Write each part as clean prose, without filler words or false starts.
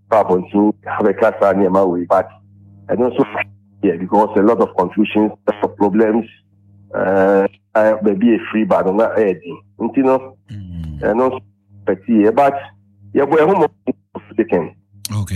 problem to have a class near my way, but and also because a lot of confusion, of problems. Maybe a free bad on that heading, you know, and also but yeah, we're home taken. Okay.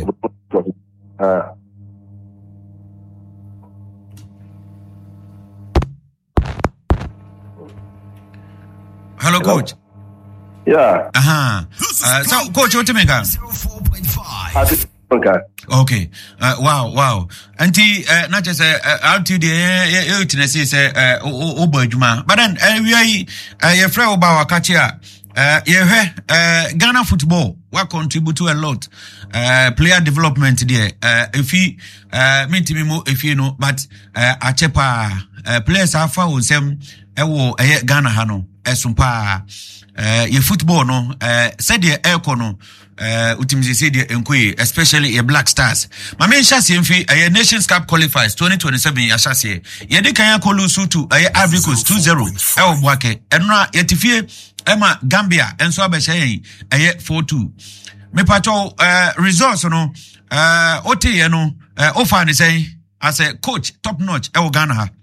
Hello, coach. Yeah. So, coach, what do you make? 0.5. Okay. Wow. Auntie, not just out to the Tennessee say Obajuma, but then we are friend about Kachia. Ghana football will contribute to a lot. Player development there. If he mean to me more, if you know, but Achepa players are found some Ghana Hano Esumpa. Your football no said the aircon no utimzi said the enquire, especially your Black Stars. My main chassis a Nations Cup qualifiers 2027 ya chassis. Yede kanya kolusu to Ivory Coast 2-0 Bwake enra yetifie Emma Gambia enso abehye 4-2. Me pacho results no ote no offer ni say as a coach top notch Ghana ha.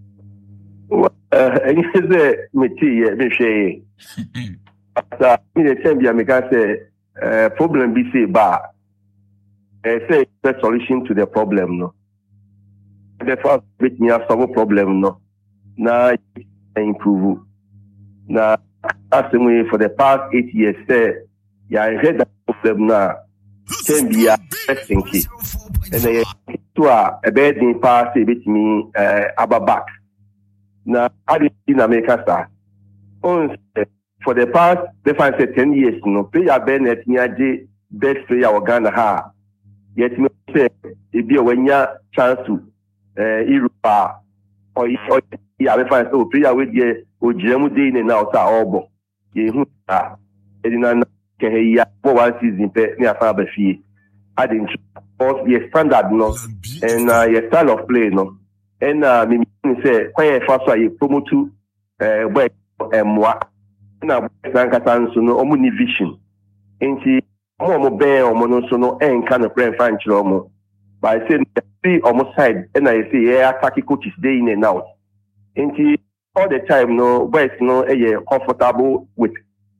And you say me share. After me the me can say problem be say ba. Say the solution to the problem no. The first bit me have solve problem no. Now improve. Now as me for the past 8 years say ya heard that problem now. Can be a thinking. And then to a bed in pass a bit me back. Now, I did in America, sir. For the past, they find 10 years, no player Bennett, Niaji, best player of Ghana ha. Yet, me say, it be a one year chance to Europa or I find so player with ye, or Jemu Dane and out Obo. Ye who are, and in one season, near Faberfee. I didn't force your standard, no, and your style of play, no. And me say when first I promote to work moi na sankatan so no omu ni vision enti mo be omo no so no enka no plan fan chiro mo by say see omo side and I say yeah attack coaches day in and out enti all the time no boys no comfortable with.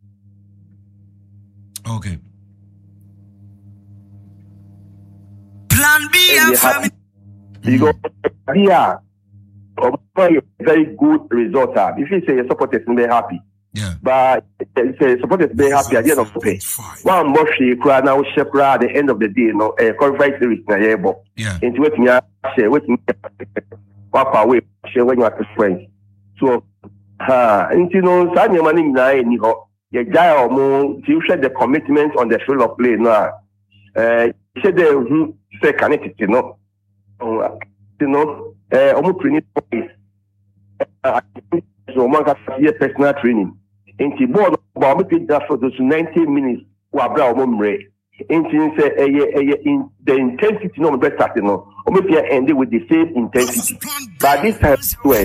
Okay. Plan B and family. Because here, very good result. If you say your supporters will be happy, yeah. But say supporters be happy at the end of the day. One more she cry now shepra at the end of the day. No, qualified series na yebo. Yeah. Into what me share, what me walk away share when you are friends. So, into no sanya money na any ho. You guy or more. You share the commitment on the field of play now. Share the who say connected, you know. Almost training points. So, one can see personal training. In the board, about for those 90 minutes, were brown memory. In the intensity, no better, you know, almost ended with the same intensity. But this time,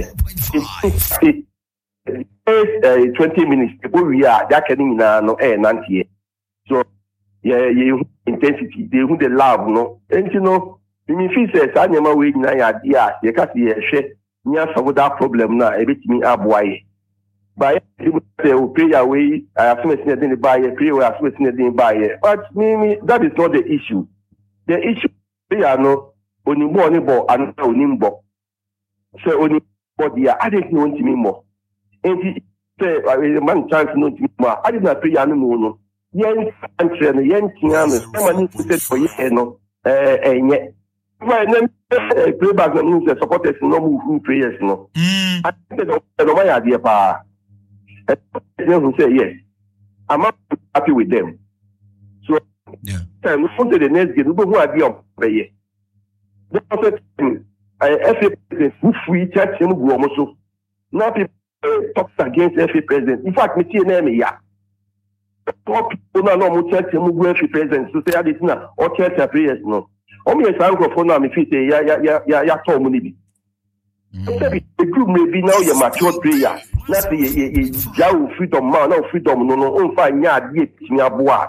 it's 20 minutes. We are that getting no air, 90. So, yeah, intensity, they who the love, no, and you know. If he says, I never wait na idea, you can't see a share near some of that problem now, a bit me up why. But you will pay away, I have seen it buy a pay where I have seen it buy it. But me, that is not the issue. The issue they are no only one and no nimbo. So only body, I didn't know to me more. And he said, I man chance no to me more. I did not pay no. Yen country and yen king, someone said for you, no, and yet. Well, then playback means the supporters no move prayers no. I think the my idea pa. Who say yes. I'm not happy with them. So yeah. We want to the next game. We go idea of prayer. The FA president who free church him go almost. Now people talk against FA president. In fact, me see name ya. Top people now no church him go FA president. So say that is now or church prayers no. Omi microphone na me fit say ya talk money bi. The group may be now your mature prayer. Na say ya freedom man, now freedom no on fa nya ade etimi aboa.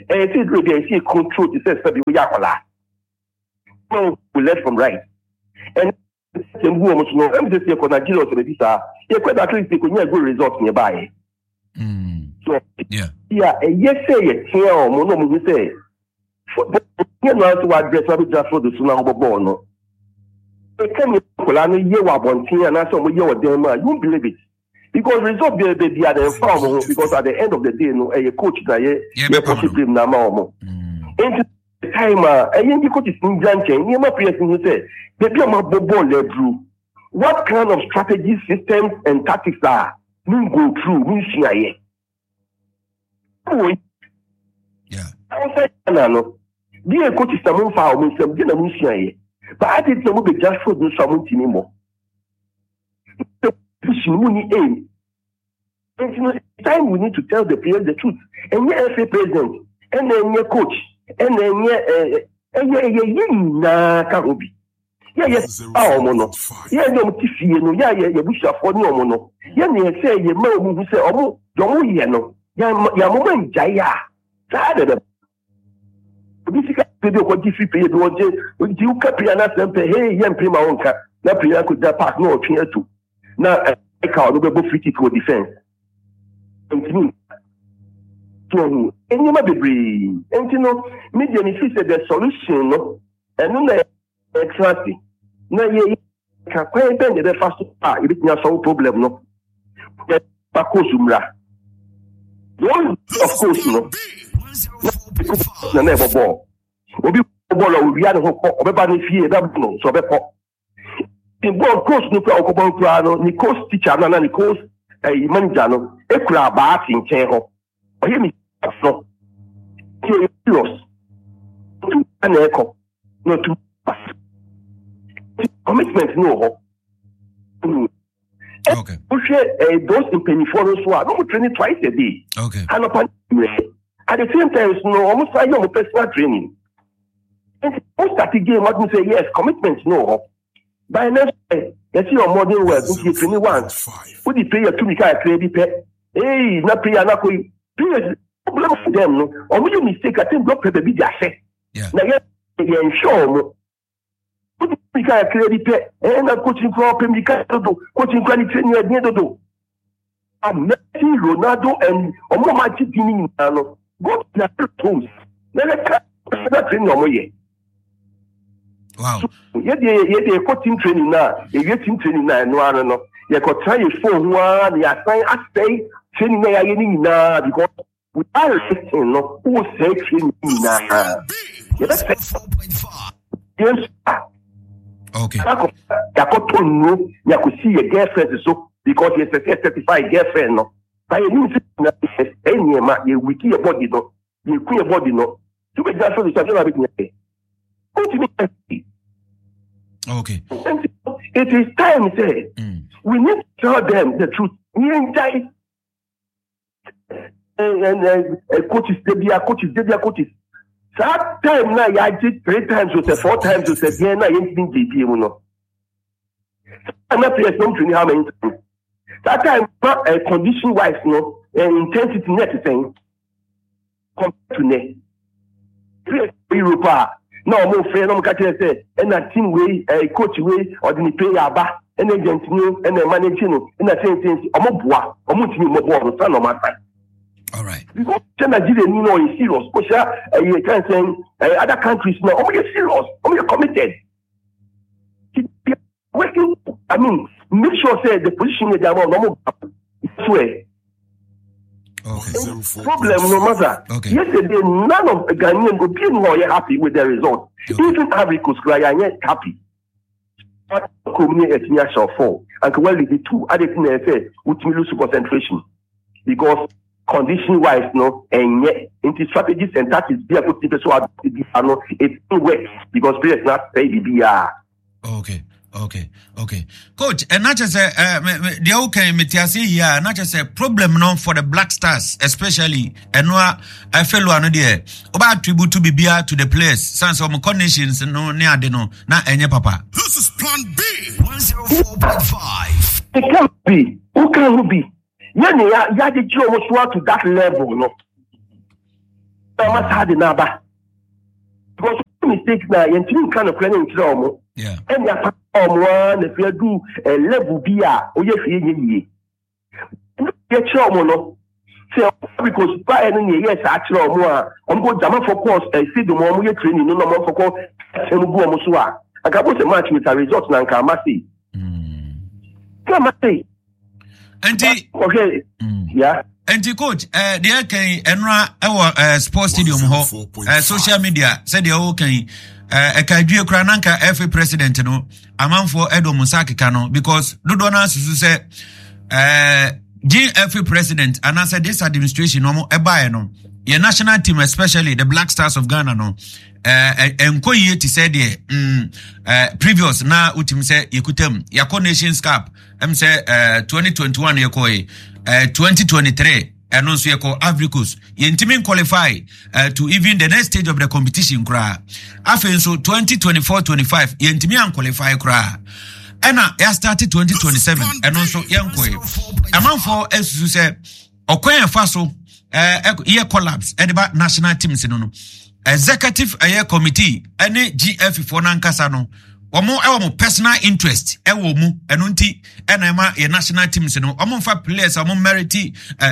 And it is really see control to say we are we left from right. And who almost know I'm just here for Nigeria to be sir. You quite at least you could get good results nearby. So yeah, yes, say here or mono we say. You know to address what just for the Sunamo Bono. They can you were born here and some you were them, you won't believe it. Because results be at the farm because at the end of the day, no, a coach that you possibly now. Into the time, a young coach is in Janchen, you might say, baby, I'm a bobo led through. What kind of strategies, systems, and tactics are mean go through, mean CIA? Yeah. I said, no, dear coach is some foul, means some dinner, mean CIA. But I did some be just for do something anymore. Aim. And you know, it's time we need to tell the players the truth. And your FA president, and then your coach, and then your Karubi. Yes, our mono. Yeah, no, Tiffy, no, yeah, wish for no mono. Yeah, say, your mom who say, oh, don't you know? Your moment, Jaya. Tired People what different people do you copy and ask them, hey, young prima onka, na player could that pass no trainer to. Now, I can't go critical defense. And you might be brave. And you know, media if said the solution, no, and then exactly. Now, you can quite bend the first part, you didn't have some problem, no. But Bakosumra. One, of course, no. Never ball. Obi ball or we had a hope of everybody fear that no, so in both course, no problem, Nico's teacher, and Nico's a manjano, a crab bat in Cheho. Or hear me, no. You're an echo, not to commitment, no. Okay. Those in penny foreign sword, no training twice a day. Okay. And upon at the same time, no, almost like your personal training. And most at the game, what we say, yes, commitment, no. By next day, you see your modern world, you get 21. Put the player to me, can't play the pet. Hey, not player, not going. Players, problem for them, no. Or when you mistake, I think block paper be their set. Yeah. Now, you ensure, put the player, can't play the pet. And I'm coaching for open, you can't do, coaching for the training at the end of the day. I'm Messi, Ronaldo, and Omar Chitini, go to their homes. Never can't train your way. Wow. Yeah, they coaching training now. They team training now. No. You could try your phone one. You assign a stay training now because we are listening. No, who say training now? Yes. Okay. You could tell no. You could see your girlfriend so because you're a certified girlfriend. No, but you need to any man. You wiki your body. No, you clean your body. No, you can just for the children a bit. Okay. It is time, say. We need to tell them the truth. And coaches, coaches. So that time now, I did 3 times, you said 4 times, you said, yeah, now you didn't GP, you know. I'm not playing something how many times. That time, condition wise, no, and intensity net is saying, compared to net. Europa. No, more fair, no, catch say, and a team way, a coach way, or the player back, and then continue, and then managing, and the same thing, or more, or more, son of my side. All right. Because Nigeria, you know, is serious. Because you can say other countries now, oh, you're serious, oh, you're committed. Working, I mean, make sure say the position is about normal way. Okay. Problem no matter. Okay. Yesterday, none of the Ghanaians would be more happy with the result. Okay. Even Ivory Coast, I am happy. But community at shall fall. And well, the two other things I say, which will lose concentration. Because condition wise, no, and yet, into strategies and tactics, be a good people so it works because players not say the BR. Okay. Coach, and not just the okay, Metiasi here, not just a problem no for the Black Stars, especially, and I feel one idea about tribute to be beer to the players, sans of conditions, no near the no, not any papa. This is Plan B 104.5. It can't be. Who can be? Yeah, the Joe was to that level, no. must have the naba. Because mistakes now, you kind of planning to know. Yeah. And you one if you do a level beer, or yes, you get your mono. Because by any yes, actually, more. I'm going to for course, I see the more we training, no more for course, and go Mosua. I got a match with a result now, Kamasi. Kamasi. Okay. Yeah. And coach, the okay, Enra, our sports stadium hall, social media said the okay, a Kaiju Krananka, FA president, no, a man for Edo Musaki Kano, because Dodona say, GFA president, and I said this administration, no, a buy no, your national team, especially the Black Stars of Ghana, no, and Koye to say the previous na utim say Yakutem, Yako Nations Cup, say 2021 Yakoe. 2023 and also you call Africus you qualify to even the next stage of the competition kra afen so 2024-25 you qualify kra and I started 2027 and also yankwe among for as you say okwen faso year collapse at the national teams no executive committee any GF for nankasa no omo personal interest ewo mu enunti enema ye national teams no omo fa players omo merit to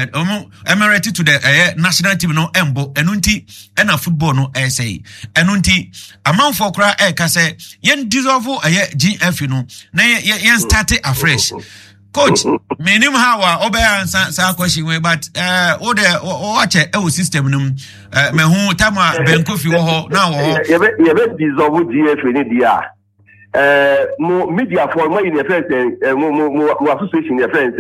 the national team no embo enunti ena football no say enunti amount for kra ka say yen dissolve GF no na yen start afresh. Coach, minim how obey sa question we but o de watch e system no me hu tama benkofi wo ho na wo ye be dissolve GF ni dia mo media for my in the first mo association the friends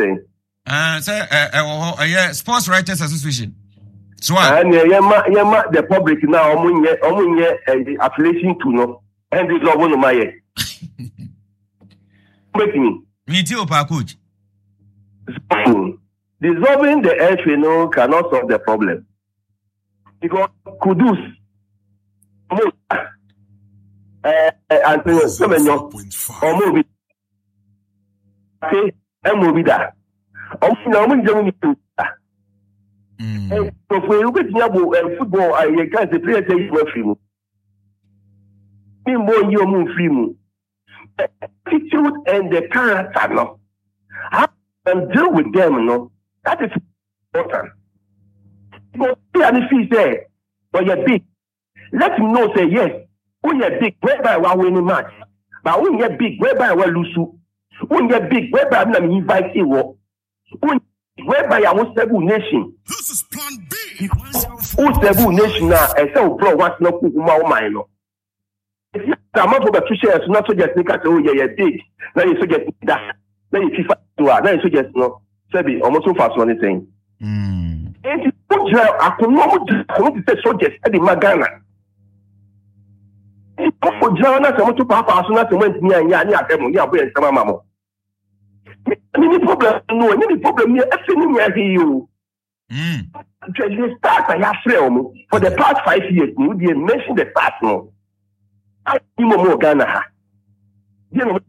say sports writers association so and yema the public now omunye affiliation to no and this love no my make me too pa coach dissolving the FA no cannot solve the problem because Kudus Antonio Semenyo Omobi okay Omobi da Omobi Germany and so for you get football I can say play say you film Mimbo you mu film attitude and the character no how to deal with them no that is important because the fee say but you big let him know say yes. When you're big, whereby we win match. But when you're big, whereby we lose. When you're big, whereby I'm invite you. Whereby I want several nation. This is plan B. Who several nation now? And so, bro, what's not cool, my no. If you come up with a 2 shares, not so just think at oh, yeah, big. Now you suggest that. Then you FIFA to her. Then you suggest no. Sebi, almost so fast one thing. And you put I could not say suggest at the Magana. Oh, John, I want to papa, so not to went near Yan, some mamma. Any problem, no, any problem here, everything you. You start I have film for the past 5 years, you didn't mention the past no. I think more Ghana. You know,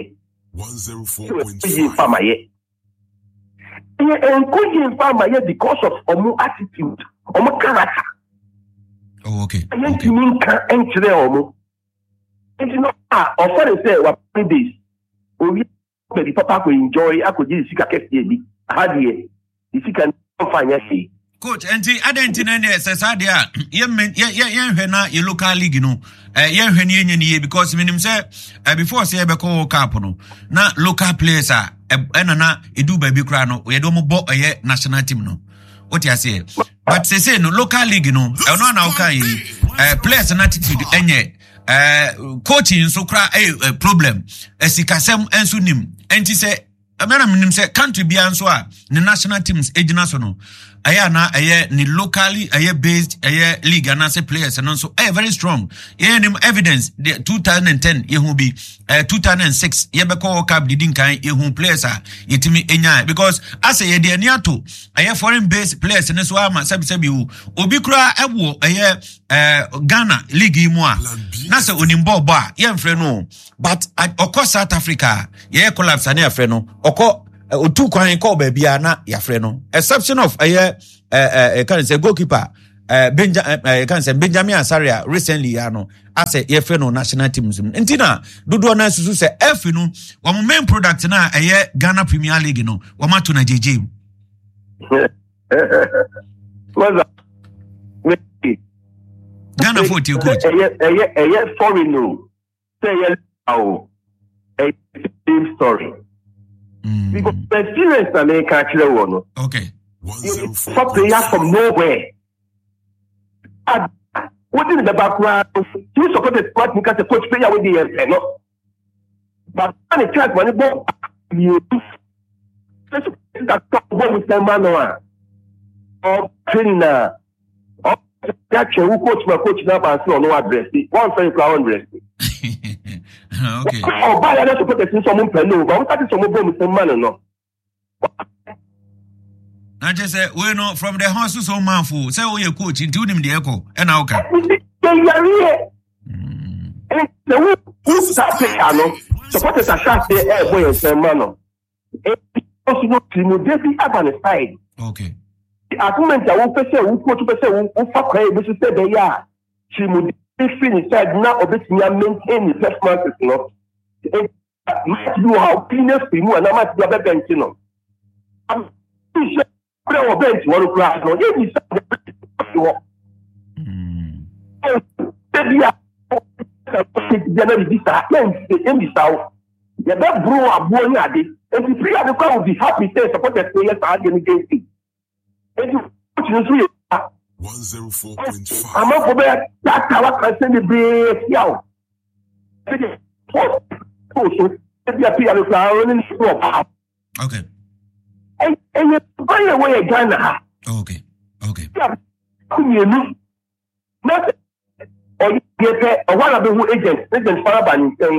104.5. And couldn't farmer because of Omo attitude, Omo character. Oh, okay. I can't enter Omo. It's not or say what this. Maybe Papa will enjoy. I could use Sika how do you can find it. Coach, and the other thing says, yeah, your local league, you know, yeah, because minimum say before say Beko Capono, now local players are enana edu baby crano, we don't bo a national team no. What you say? But say no local league, you know, no now can players and attitude enye. Coaching so cry a problem as he can say and soon him and he say American say country be answer the national teams national ayana aye ni locally aye based aye league and say players and also very strong him evidence the 2010 ye who be 2006 ye be call cup didn't kan ye who players are yetimi enya because as a ye de aniato aye foreign based players and so am sabi obi kura ewo aye Ghana league mu a na se onimbo bo a ye mfre no but okọ South Africa ye collapse na afre no okọ otu kwan call baby na ya frɛ no exception of can say goalkeeper Benjamin Asaria recently as a FNO national teams. Intina dodo na susu se F no one main product na Ghana Premier League no wama to na JJ. Ghana 40 coach. Foreign no. Say a story. Because the experience that they catch the one. Okay. Some player from nowhere. What is the background? You support the squad because the coach player with the no. But when it comes when it go, you that one with the man or trainer or that who coach my coach now and so no address. One friend for address. Okay. Oh, by the support the someone pelo, but what is some with the man no. I just say we know from the house so manful. Say we coach into him the echo and now can. The who start no supporters are shot there boy and man. Also no team dey be up on the side. Okay. The argument that who person who coach person who fuck her be say be ya. She would finish side now obetimi maintain the performance no. You how cleanest team and am at the bench no. I'm sure bench one class no. You and the player will be happy to support the players against it. And you 104.5. I'm not for that I send the break out. Okay. And you buy away a Ghana. Okay. Nothing. Or you get a one of the agents Faraban saying,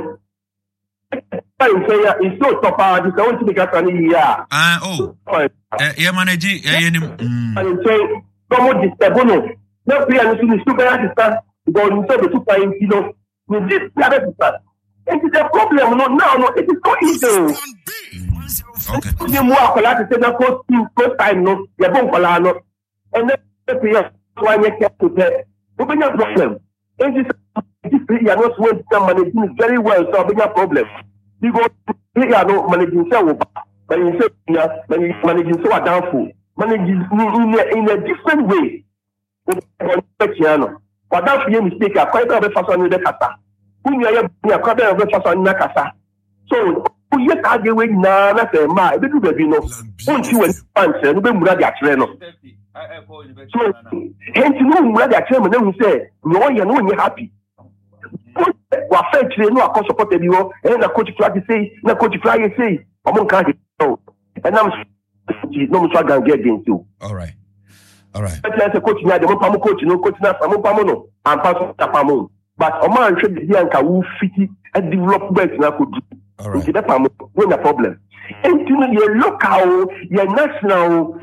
it's so top out, it's going to be got an year. Yeah, manage, and saying, come on, this Bono. No player is super assistant, going into the super kilo with this player. And it's a problem, no, it is so easy. Okay. The more collage is the first time, no, you're going for Lano. And then the player, why you kept to that. Open your problem. And this you are not going to managing very well, so big a problem. You go you are not managing so managing so downfall. Managing in a different way. But that for your mistake, I quite a bit in the Kata. When you are quite a bit in the Kata. So who yet arguing now, that's a my little baby no. Once you answer, no be mura dia kire no. So hence no mura dia kire me na say, no you happy. Wa fair kire no akọ support bi wo, and na coach flag say, na coach flag say, omon kan no. And I'm no so gan get against you. All right. Let's coach na the pamo coach no coach na pamo no and pass pamo. But oman should be anka who fit and development na could do. All right. That's no problem. And you know, your local, your national,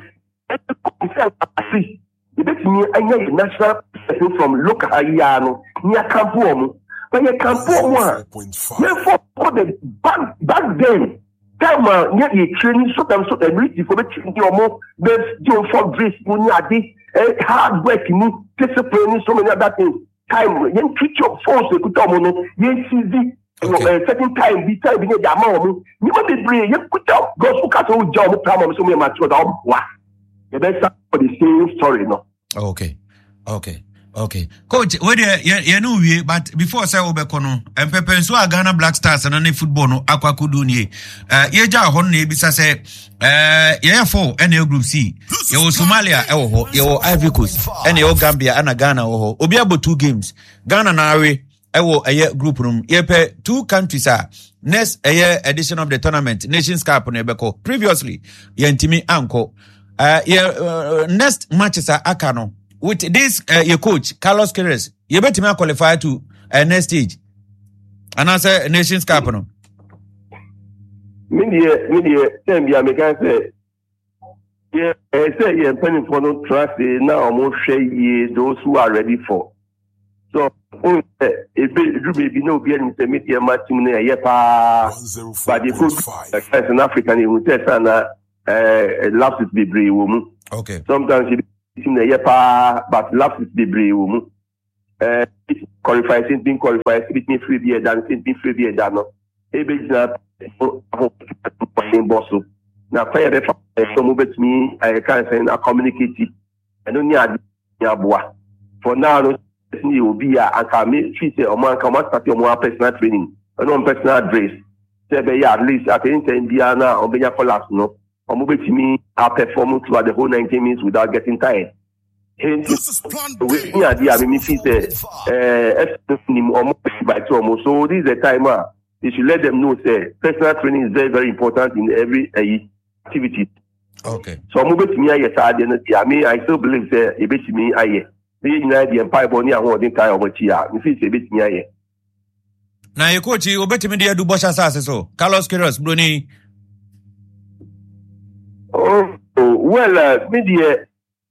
you bet me, I know your national from local Ayano, near Campo, but your Campo one. Therefore, back then, time near training, so the ability for the your more best John for grace, Munyadi, hard working, discipline, so many other things. Time, young treat your force, the Kutomono, young CV. Certain time, be time, you must be brave. You put out gospel castle job, problem, so much for the best for the same story, no. Okay. Coach, where you know we, but before say Obekono, and Pepe so Ghana Black Stars and any football no Aquacuduni. Yeja Honne bisa say, for any group C. Yo Somalia, yo Ivory Coast, and yo Gambia and Ghana, Obiabo 2 games. Ghana Nawe. A year group room. Yepe 2 countries are next a year edition of the tournament Nations Cup on Ebeko. Previously, Yentimi Anko. Next matches are Akano. With this your coach Carlos Queiroz, you better me qualify to next stage. And I say Nations Cup no. Media, same ya me can say. Yeah, say you penny for no trust now almost share those who are ready for. So if you be no be any media match in a year but the good as an African you will say last is be brave woman. Okay. Sometimes team na yepa but lapses the brave mu qualify something qualify something free be than something free be than no ebe na boss na fire be so mo bet me I can say na communicate and only aboa for now no ni obi a aka me fi say o man ka ma start your personal training and on personal address say be at least at any time bia na o be ya collapse no o mo bet me a perform throughout the whole 90 minutes without getting tired. This is plan B. So this is the time you should let them know say personal training is very, very important in every activity. Okay. So I still believe that a bit me I the empire body and what entire over here. You see a bit me. Now your coach you bet me do Bosha so Carlos Queiroz Bruni. Oh well media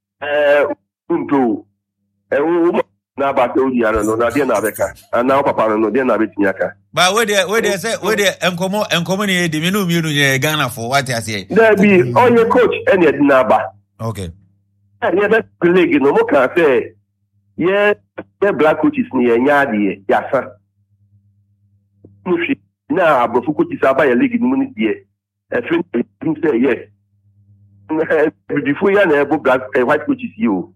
into na ba to di ara no na dia na beka na papa no dia na betinyaka ba we dey say we dey enkomo ni de minu nye Ghana for what you say there be on your coach any na ba okay any that league no mo can say yeah black coaches ni enya de ya sa na abrofu coaches aba ya league ni ni de friend say yes before ya na black white coaches you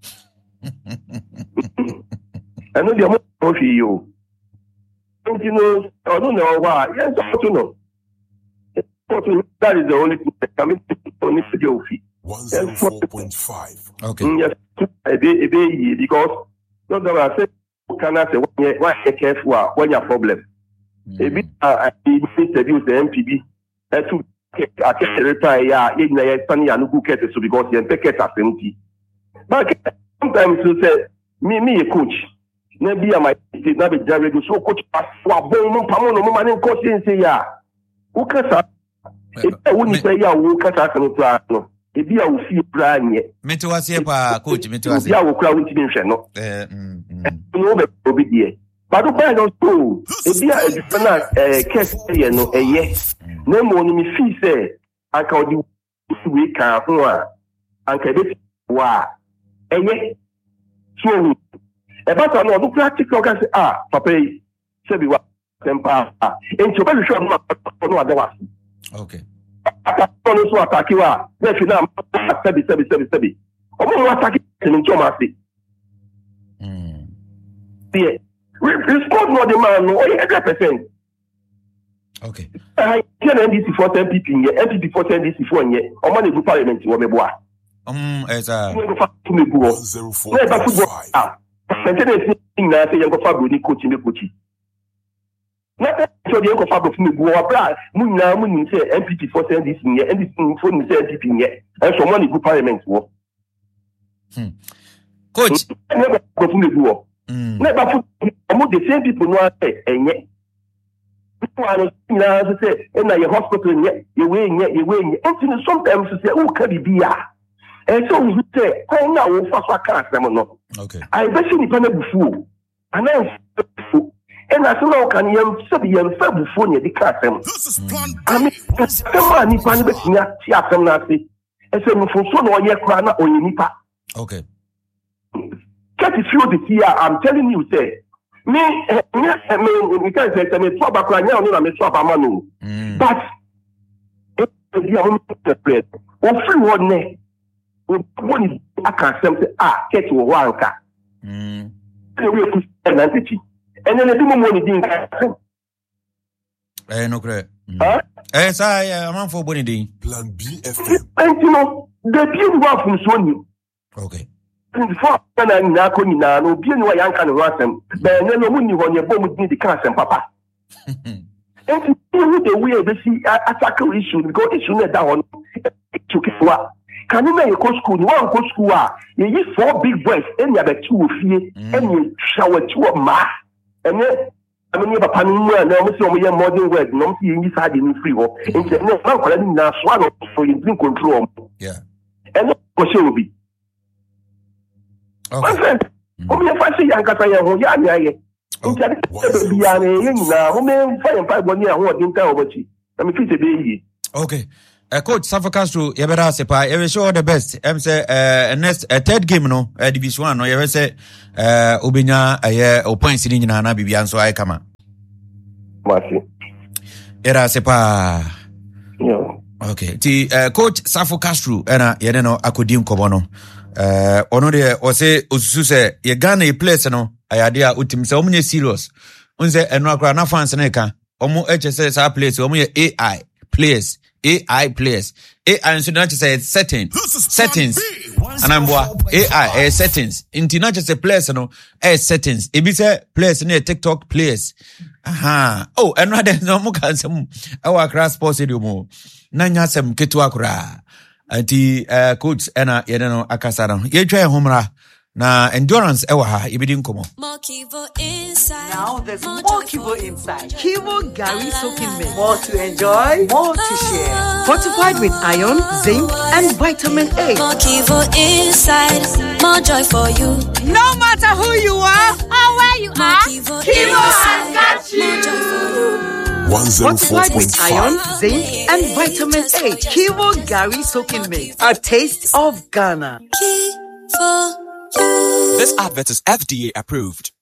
I know the most of you. You know, I don't know why. Yes, I want to know. That is the only thing that comes to me for your fee. 104.5. Okay. Yes, because not that I say, can I say, why you careful when your problem? A bit, I interview the MPB. I can't retire. Yeah, even I stand here no good cases because you take it as empty. But sometimes you say, me a coach. Maybe I might not be very good. So coach, no coach say ya. Who can say? If wouldn't say ya, who can say no plan? No, if you will see plan yet. Me to was here, coach. Me to was here. Ya will crowd into no. No, but be there. But the plan also. If you are a different case, no, yes. No more me fee say. I can do we can who are. And can be wa. So. About another practical can say, Papa, say we want temper. And so very sure no other was. Okay. I don't know attack you are. Let you now sebi. Omo attack in Thomas. Yeah. We scored more the man no 100%. Okay. I can NDC for 10 people in here, NDC for 10 DC for in here. Omo the parliament wo me boa. As a 104.5. Maintenance na say yanko fabro ni coach me coach. Na so the yanko fabro for me go abra mu ni say MPP for send this here and this for ni say MPP here and so money go parliament wo. Coach never go for me go. Never for the same people no say enye. People na say na your hospital nye you way and sometimes say who can be here. And so we say, I now will fast can't no. Okay. I bet you depend before. And then and I know can you say you fell before you the class. This is plan B. I mean, the man is planning to see a come now say. And so we for so no year crana or you nipa. Okay. Get the few this year, I'm telling you, say. We can't say me swap back right now, no, me swap amano. But if you are the bread, or free one ne. When I can say, get to one car. And then the money didn't. No credit. Yes, I am on for Bonnie. Plan B FM. And you know, the beautiful from Sony. Okay. Before when I'm not going now, no being why I can rush them. But no money when you're born with the car and papa. And the way they see attack issue, because issue that one to keep what. Can you make a coach school? One coach school, you use 4 big boys, and you have a 2 of you, and you shower 2 of ma. And then, I mean, you have a panel, and I'm saying, we are modern words, no, you inside in free work. And then, no, I'm calling now, swallow for you in control. Yeah. And what will be? My friend, who may find young Cataya, who Yan, okay. Coach Safo Castro, you better say, you will show all the best. I'm say, next third game, no, Division 1, no, you will say, Obinya, a point sitting in Anna Bibian, so I come on. Merci. Era say, Yeah. Okay, Coach Safo Castro, you know, Akudim Kobono. Ono de ose osusu se ye Ghana e place no ayade a utim se omunye serious unse eno akra na fans na ka omo hse sa place omo ye AI players nso na say settings anamboa AI settings inti na say place no settings e bi say place na TikTok players oh eno de no mo kan sem e wa Accra Sports Stadium na nya sem ketu akra anti coach ena yedeno akasara yetwa ehomra na endurance ewa ha ibidi nkomo. Now there's more Kivo inside. Kivo Gary soaking milk. More to enjoy, more to share. Fortified with iron, zinc, and vitamin A. More Kivo inside, more joy for you. No matter who you are or where you are, Kivo has got you. Fortified with iron, zinc, and vitamin A. Kivo Gary soaking milk. A taste of Ghana. Kivo. This advert is FDA approved.